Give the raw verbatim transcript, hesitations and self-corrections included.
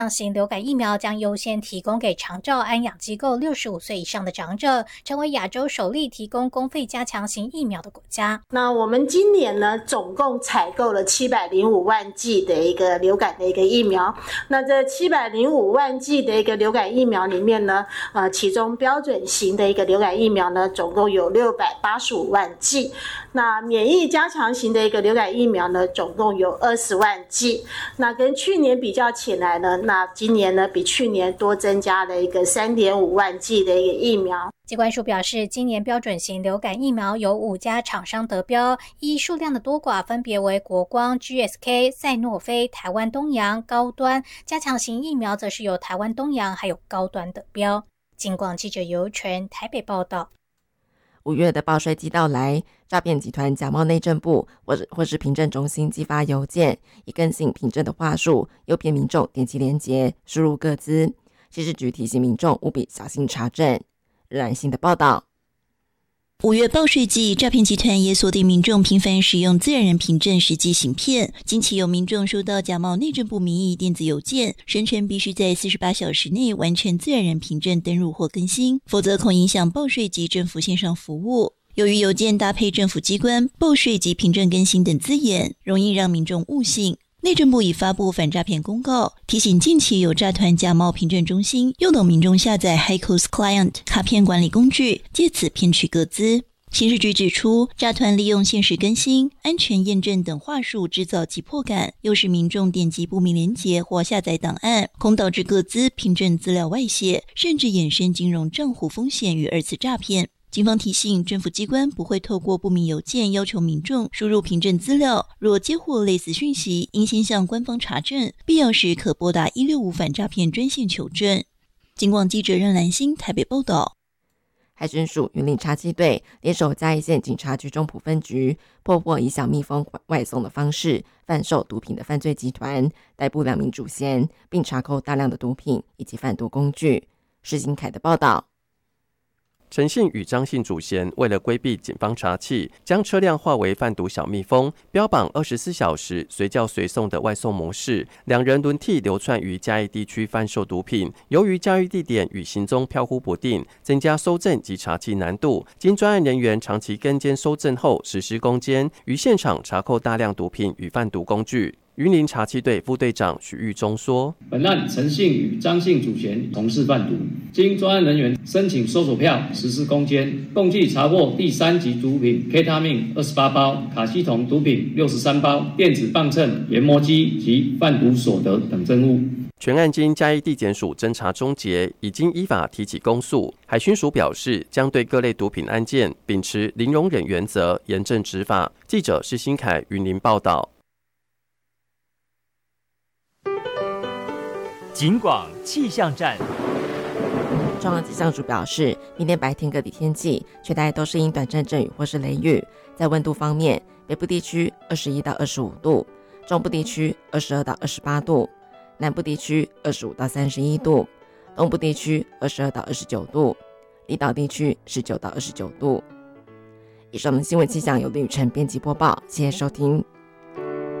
型流感疫苗将优先提供给长照安养机构六十五岁以上的长者，成为亚洲首例提供公费加强型疫苗的国家。 那我们今年呢，总共采购了七百零五万剂的一个流感的一个疫苗。那这七百零五万剂的一个流感疫苗里面呢，呃，其中标准型的一个流感疫苗呢，总共有六百八十五万剂。那免疫加强型的一个流感疫苗呢，总共有二十万剂。那跟去年比较起来呢，那今年呢比去年多增加了一个 三点五万剂的一个疫苗。 疾管署表示，今年标准型流感疫苗有五家厂商得标，依数量的多寡分别为国光、G S K、赛诺菲、台湾东洋、高端。加强型疫苗则是由台湾东洋还有高端得标。警广记者尤纯台北报道。 五月的报税季到来，诈骗集团假冒内政部或是或是凭证中心寄发邮件，以更新凭证的话术，诱骗民众点击连结输入个资。刑事局提醒民众务必小心查证。日安新的报道。 五月报税季，诈骗集团也锁定民众频繁使用自然人凭证实际行骗。近期有民众收到假冒内政部名义电子邮件，声称必须在四十八小时内完成自然人凭证登入或更新，否则恐影响报税及政府线上服务。由于邮件搭配政府机关、报税及凭证更新等字眼，容易让民众误信。内政部已发布反诈骗公告，提醒近期有诈团假冒凭证中心，诱导民众下载 HighCost Client 卡片管理工具，借此骗取个资。刑事局指出，诈团利用限时更新、安全验证等话术制造急迫感，诱使民众点击不明连结或下载档案，恐导致个资、凭证资料外泄，甚至衍生金融账户风险与二次诈骗。警方提醒，政府机关不会透过不明邮件要求民众输入凭证资料，若接获类似讯息，应先向官方查证，必要时可拨打一六五反诈骗专线求证。警广记者任兰心台北报道。 海巡署云林查缉队联手嘉义县警察局中埔分局，破获以小蜜蜂外送的方式贩售毒品的犯罪集团，逮捕两名主嫌，并查扣大量的毒品以及贩毒工具。施金凯的报道。 陈姓与张姓主嫌为了规避警方查缉，将车辆化为贩毒小蜜蜂，标榜二十四小时随叫随送的外送模式。两人轮替流窜于嘉义地区贩售毒品，由于交易地点与行踪飘忽不定，增加搜证及查缉难度。经专案人员长期跟监搜证后，实施攻坚，于现场查扣大量毒品与贩毒工具。云林查缉队副队长许玉忠说：“ 本案陈姓与张姓主嫌从事贩毒，经专案人员申请搜索票实施攻坚，共计查获第三级毒品 K 他命二十八包、卡西酮毒品六十三包、电子磅秤、研磨机及贩毒所得等证物。” 全案经嘉义地检署侦查终结，已经依法提起公诉。海巡署表示，将对各类毒品案件秉持零容忍原则，严正执法。记者施新凯云林报道。 警广气象站。 中央气象署表示，明天白天各地天气全台都是因短暂阵雨或是雷雨。在温度方面，北部地区二十一到二十五度，中部地区二十二到二十八度，南部地区二十五到三十一度，东部地区二十二到二十九度，离岛地区十九到二十九度。以上的新闻气象由吕晨编辑播报，谢谢收听。